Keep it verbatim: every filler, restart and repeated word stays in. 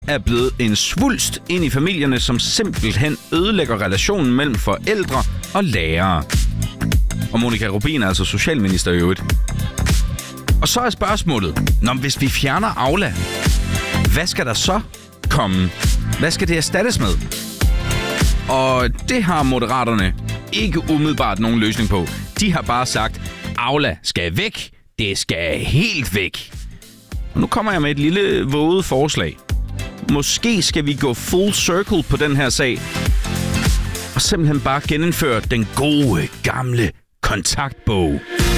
er blevet en svulst ind i familierne, som simpelthen ødelægger relationen mellem forældre og lærere. Og Monica Rubin er altså socialminister i øvrigt. Og så er spørgsmålet, når hvis vi fjerner Aula, hvad skal der så komme? Hvad skal det erstattes med? Og det har Moderaterne ikke umiddelbart nogen løsning på. De har bare sagt, Aula skal væk. Det skal helt væk. Og nu kommer jeg med et lille våget forslag. Måske skal vi gå full circle på den her sag. Og simpelthen bare genindføre den gode, gamle kontaktbog.